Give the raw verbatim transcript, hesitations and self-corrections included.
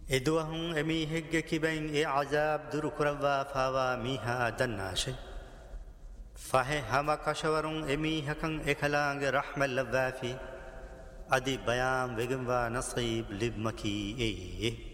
إدوهم أمي هج كبين إيه عذاب در كروا فاوا ميها دناشي فهي هما كشورون أمي هكن إكلانج رحمة لبافي أدي بيان وجنوا نصيب لبمكي إيه